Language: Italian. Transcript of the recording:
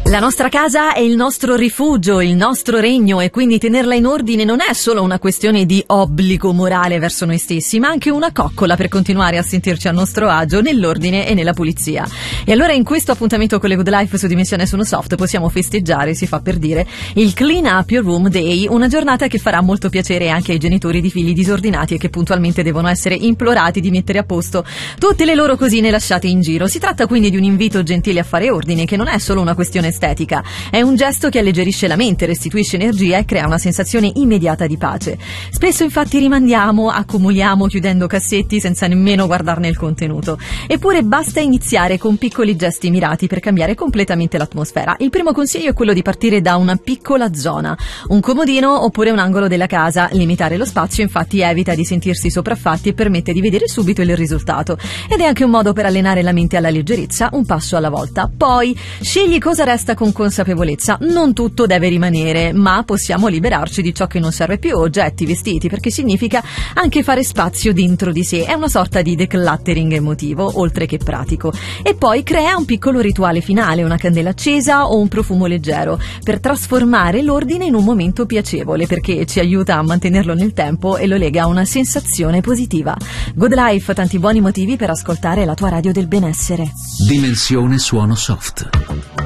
La nostra casa è il nostro rifugio, il nostro regno, e quindi tenerla in ordine non è solo una questione di obbligo morale verso noi stessi, ma anche una coccola per continuare a sentirci a nostro agio nell'ordine e nella pulizia. E allora in questo appuntamento con le Good Life su Dimensione Sono Soft possiamo festeggiare, si fa per dire, il Clean Up Your Room Day, una giornata che farà molto piacere anche ai genitori di figli disordinati e che puntualmente devono essere implorati di mettere a posto tutte le loro cosine lasciate in giro. Si tratta quindi di un invito gentile a fare ordine, che non è solo una questione estetica, è un gesto che alleggerisce la mente, restituisce energia e crea una sensazione immediata di pace. Spesso infatti rimandiamo, accumuliamo chiudendo cassetti senza nemmeno guardarne il contenuto. Eppure basta iniziare con piccoli gesti mirati per cambiare completamente l'atmosfera. Il primo consiglio è quello di partire da una piccola zona, un comodino oppure un angolo della casa. Limitare lo spazio infatti evita di sentirsi sopraffatti e permette di vedere subito il risultato, ed è anche un modo per allenare la mente alla leggerezza, un passo alla volta. Poi scegli cosa resta con consapevolezza. Non tutto deve rimanere, ma possiamo liberarci di ciò che non serve più, oggetti, vestiti, perché significa anche fare spazio dentro di sé. È una sorta di decluttering emotivo, oltre che pratico. E poi crea un piccolo rituale finale, una candela accesa o un profumo leggero, per trasformare l'ordine in un momento piacevole, perché ci aiuta a mantenerlo nel tempo e lo lega a una sensazione positiva. Good Life, tanti buoni motivi per ascoltare la tua radio del benessere. Dimensione Suono Soft.